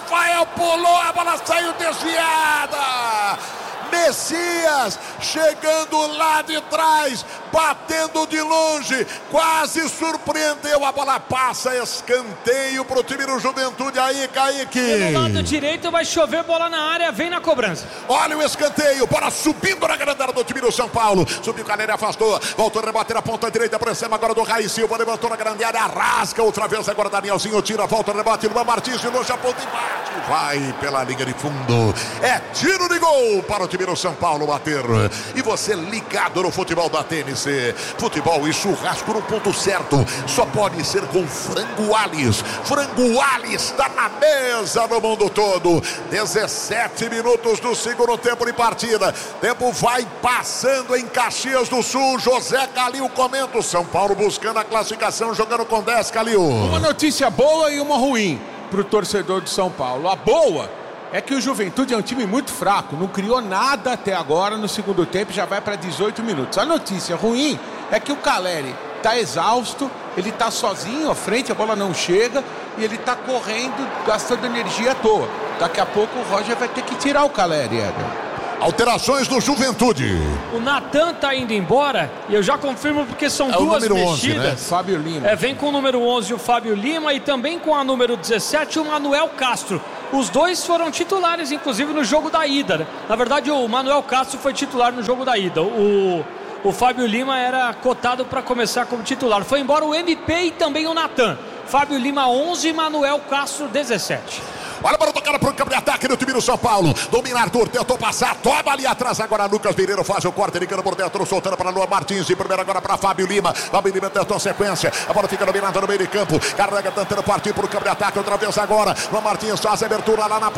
Rafael pulou, a bola saiu desviada. Messias chegando lá de trás, batendo de longe, quase surpreendeu, a bola passa, escanteio pro time do Juventude aí, Kaique. Pelo lado direito vai chover, bola na área, vem na cobrança. Olha o escanteio, bola subindo na grande área do time do São Paulo, subiu o Caleri, afastou, voltou a rebater a ponta direita, por cima agora do Raí Silva, levantou na grande área, arrasca outra vez, agora Danielzinho tira, volta, rebate, Luan Martins de longe, aponta e bate, vai pela linha de fundo, é tiro de gol para o time do São Paulo bater. E você ligado no futebol da TNC, futebol e churrasco no ponto certo, só pode ser com Frango Alves. Frango Alves está na mesa no mundo todo. 17 minutos do segundo tempo de partida, tempo vai passando em Caxias do Sul. José Calil comenta, o São Paulo buscando a classificação, jogando com 10, Calil. Uma notícia boa e uma ruim para o torcedor do São Paulo. A boa é que o Juventude é um time muito fraco, não criou nada até agora no segundo tempo, já vai para 18 minutos. A notícia ruim é que o Caleri está exausto, ele está sozinho à frente, a bola não chega e ele está correndo, gastando energia à toa. Daqui a pouco o Roger vai ter que tirar o Caleri, Éder. Alterações do Juventude. O Natan tá indo embora e eu já confirmo porque são duas mexidas. 11, né? Fábio Lima. Vem com o número 11 o Fábio Lima e também com a número 17 o Manuel Castro. Os dois foram titulares, inclusive, no jogo da ida, né? Na verdade, o Manuel Castro foi titular no jogo da ida. O Fábio Lima era cotado para começar como titular. Foi embora o MP e também o Natan. Fábio Lima 11, Manuel Castro 17. Olha para tocar para o campo de ataque do time do São Paulo. Domina Arthur, tentou passar, toma ali atrás agora. Lucas Vireiro faz o corte, ligando por dentro, soltando para Luan Martins. De primeiro agora para Fábio Lima. Fábio Lima tentou sequência. A bola fica dominada no meio de campo. Carrega, tentando partir para o campo de ataque outra vez agora. Luan Martins faz a abertura lá na